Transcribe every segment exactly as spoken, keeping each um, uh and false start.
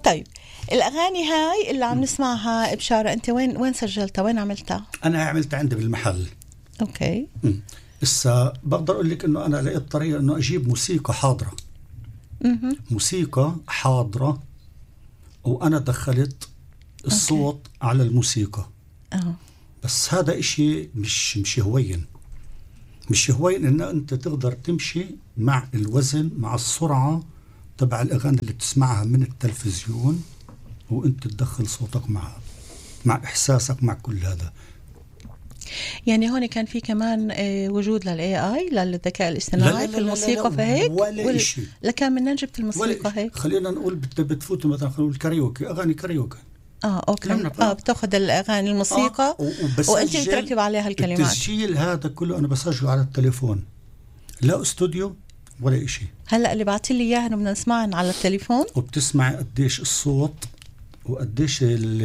طيب الأغاني هاي اللي عم نسمعها بشارة أنت وين وين سجلتها وين عملتها؟ أنا عملتها عندي بالمحل. أوكي. إسا بقدر أقول لك إنه أنا لقيت طريقة إنه أجيب موسيقى حاضرة. مم. موسيقى حاضرة وأنا دخلت الصوت أوكي. على الموسيقى. أه. بس هذا إشي مش مش هوين مش هوين إن أنت تقدر تمشي مع الوزن مع السرعة تبع الأغاني اللي بتسمعها من التلفزيون وأنت تدخل صوتك معها مع إحساسك مع كل هذا. يعني هون كان في كمان وجود للاي اي للذكاء الاصطناعي في الموسيقى فهيك ولا وال... شيء لكن من نجبة الموسيقى هيك خلينا نقول بتفوت مثلا خلينا نقول كاريوكي اغاني كاريوكي اه اوكي اه بتاخذ الاغاني الموسيقى آه. وانت بتركب عليها الكلمات. التسجيل هذا كله انا بسجله على التليفون لا استوديو ولا شيء. هلا اللي بعتي لي اياه انه بدنا نسمعن على التليفون وبتسمعي قديش الصوت وقديش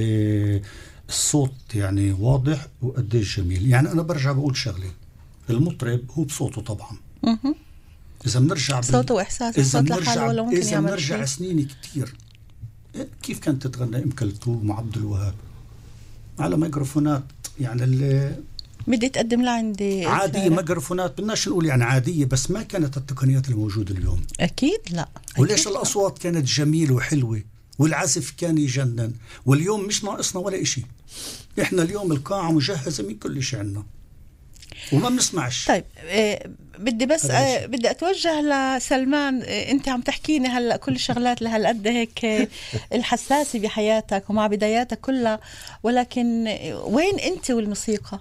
الصوت يعني واضح وقديش جميل. يعني أنا برجع بقول شغلة المطرب هو بصوته طبعا. مه. إذا بنرجع صوته وإحساسه الصوت لحاله ولا ممكن إذا بنرجع سنين كتير كيف كانت تتغنى أم كلثوم مع عبد الوهاب على ميكروفونات يعني اللي بدي تقدم لها عندي عادية ميكروفونات بدناش نقول يعني عادية بس ما كانت التقنيات الموجودة اليوم. أكيد لا أكيد وليش لا. الأصوات كانت جميلة وحلوة والعزف كان يجنن واليوم مش ناقصنا ولا إشي. إحنا اليوم القاعة مجهزة من كل شيء عنا وما بنسمعش. طيب آه بدي بس آه بدي أتوجه لسلمان. آه أنت عم تحكيني هلأ كل الشغلات لهالقد هيك آه الحساسة بحياتك ومع بداياتك كلها ولكن آه وين أنت والموسيقى؟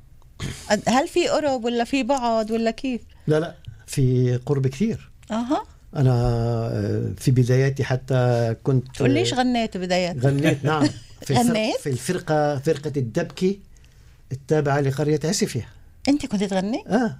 هل في قرب ولا في بعد ولا كيف؟ لا لا في قرب كثير. أها أنا في بداياتي حتى كنت تقول ليش غنيت بدايات غنيت نعم في, غنيت؟ في الفرقة فرقة الدبكي التابعة لقرية عسفية. أنت كنت تغني؟ آه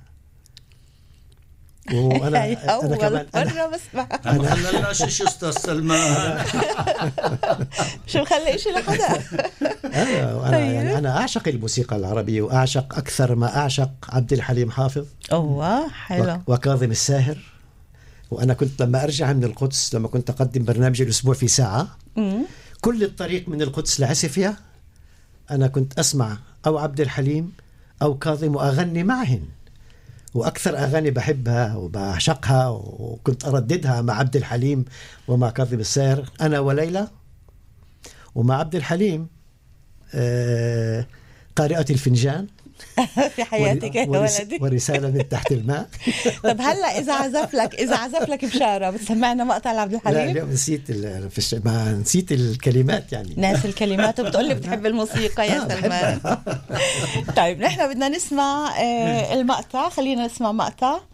وأنا أول مرة بسمع. أنا لا شو أستاذ سلمان شو مخلي إشي لحدا. أنا يعني أنا أعشق الموسيقى العربية وأعشق أكثر ما أعشق عبد الحليم حافظ. أوه حلو. وكاظم الساهر. وأنا كنت لما أرجع من القدس لما كنت أقدم برنامج الأسبوع في ساعة م- كل الطريق من القدس لعسفية أنا كنت أسمع أو عبد الحليم أو كاظم وأغني معهن. وأكثر أغاني بحبها وبعشقها وكنت أرددها مع عبد الحليم ومع كاظم الساهر أنا وليلى ومع عبد الحليم آه قارئة الفنجان في حياتك يا ولدي ورسالة من تحت الماء. طب هلا إذا عزف لك إذا عزف لك بشارة بتسمعنا مقطع لعبد الحليم؟ لا اليوم نسيت ال... ما نسيت الكلمات يعني ناس الكلمات وبتقول لي بتحب الموسيقى يا سلمان. طيب نحن بدنا نسمع المقطع خلينا نسمع مقطع